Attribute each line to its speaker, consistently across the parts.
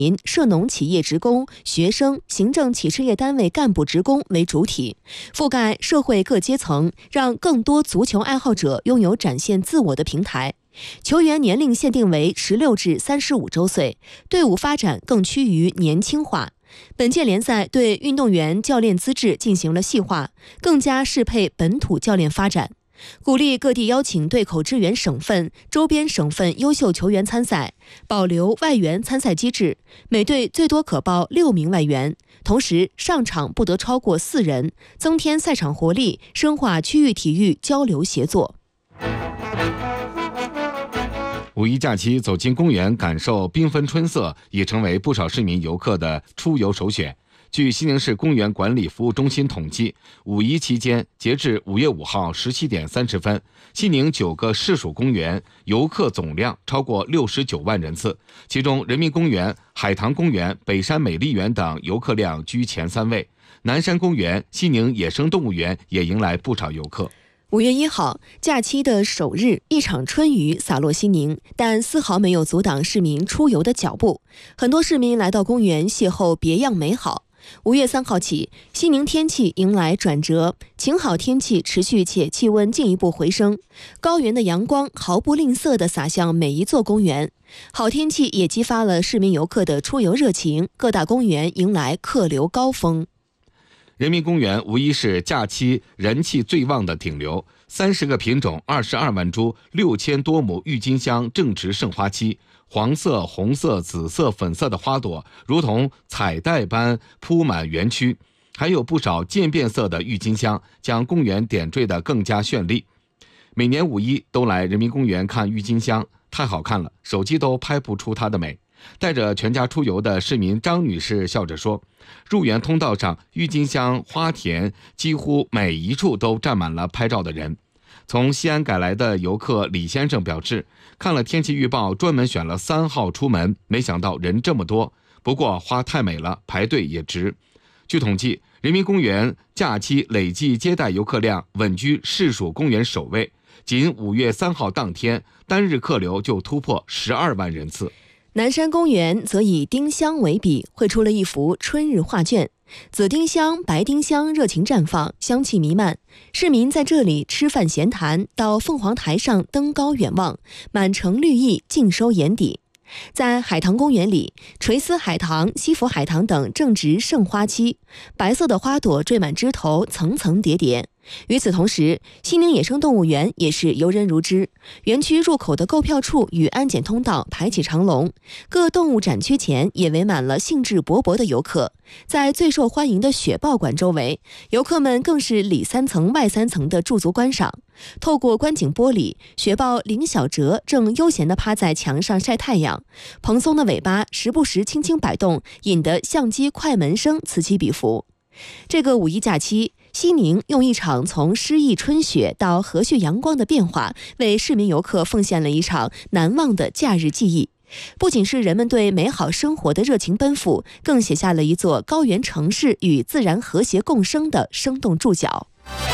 Speaker 1: 涉农企业职工、学生、行政企事业单位干部职工为主体，覆盖社会各阶层，让更多足球爱好者拥有展现自我的平台。球员年龄限定为16至35周岁，队伍发展更趋于年轻化。本届联赛对运动员教练资质进行了细化，更加适配本土教练发展。鼓励各地邀请对口支援省份、周边省份优秀球员参赛，保留外援参赛机制，每队最多可报6名外援，同时上场不得超过4人，增添赛场活力，深化区域体育交流协作。
Speaker 2: 五一假期走进公园感受缤纷春色，已成为不少市民游客的出游首选。据西宁市公园管理服务中心统计，五一期间，截至5月5号17点30分，西宁9个市属公园游客总量超过69万人次，其中人民公园、海棠公园、北山美丽园等游客量居前3位，南山公园、西宁野生动物园也迎来不少游客。
Speaker 1: 5月1号，假期的首日，一场春雨洒落西宁，但丝毫没有阻挡市民出游的脚步。很多市民来到公园邂逅别样美好。5月3号起，西宁天气迎来转折，晴好天气持续且气温进一步回升，高原的阳光毫不吝啬地洒向每一座公园。好天气也激发了市民游客的出游热情，各大公园迎来客流高峰。
Speaker 2: 人民公园无疑是假期人气最旺的顶流，30个品种、22万株、6000多亩郁金香正值盛花期，黄色、红色、紫色、粉色的花朵如同彩带般铺满园区，还有不少渐变色的郁金香，将公园点缀得更加绚丽。每年5一都来人民公园看郁金香，太好看了，手机都拍不出它的美。带着全家出游的市民张女士笑着说，入园通道上郁金香花田几乎每一处都站满了拍照的人。从西安赶来的游客李先生表示，看了天气预报专门选了3号出门，没想到人这么多，不过花太美了，排队也值。据统计，人民公园假期累计接待游客量稳居市属公园首位，仅5月3号当天单日客流就突破12万人次。
Speaker 1: 南山公园则以丁香为笔，绘出了一幅春日画卷，紫丁香、白丁香热情绽放，香气弥漫。市民在这里吃饭闲谈，到凤凰台上登高远望，满城绿意尽收眼底。在海棠公园里，垂丝海棠、西府海棠等正值盛花期，白色的花朵缀满枝头，层层叠叠。与此同时，西宁野生动物园也是游人如织，园区入口的购票处与安检通道排起长龙，各动物展区前也围满了兴致勃勃的游客。在最受欢迎的雪豹馆周围，游客们更是里3层外3层的驻足观赏。透过观景玻璃，雪豹林小哲正悠闲地趴在墙上晒太阳，蓬松的尾巴时不时轻轻摆动，引得相机快门声此起彼伏。这个5一假期，西宁用一场从诗意春雪到和煦阳光的变化，为市民游客奉献了一场难忘的假日记忆。不仅是人们对美好生活的热情奔赴，更写下了一座高原城市与自然和谐共生的生动注脚。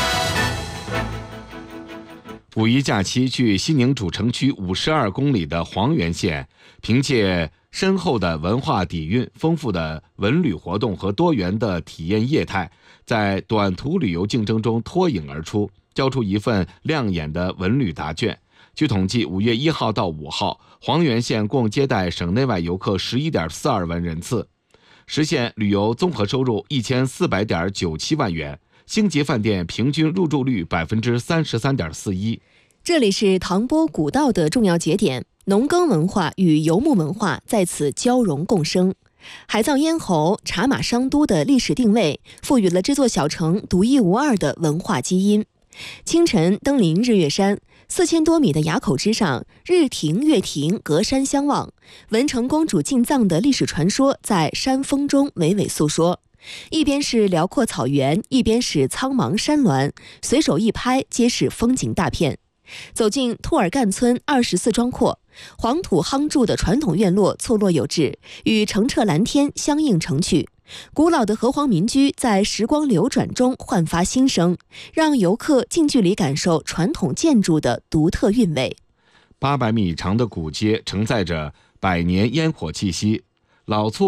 Speaker 2: 五一假期，距西宁主城区52公里的黄原县，凭借深厚的文化底蕴、丰富的文旅活动和多元的体验业态，在短途旅游竞争中脱颖而出，交出一份亮眼的文旅答卷。据统计，5月1号到5号，黄原县共接待省内外游客11.42万人次，实现旅游综合收入1400.97万元，星级饭店平均入住率33.41%。
Speaker 1: 这里是唐波古道的重要节点，农耕文化与游牧文化在此交融共生。海藏咽喉、茶马商都的历史定位，赋予了这座小城独一无二的文化基因。清晨登临日月山，4000多米的崖口之上，日亭月亭隔山相望，文成公主进藏的历史传说在山峰中娓娓诉说。一边是辽阔草原，一边是苍茫山峦，随手一拍皆是风景大片。走进兔尔干村24庄廓，黄土夯筑的传统院落错落有致，与澄澈蓝天相映成趣。古老的河湟民居在时光流转中焕发新生，让游客近距离感受传统建筑的独特韵味。
Speaker 2: 800米长的古街承载着百年烟火气息， 老醋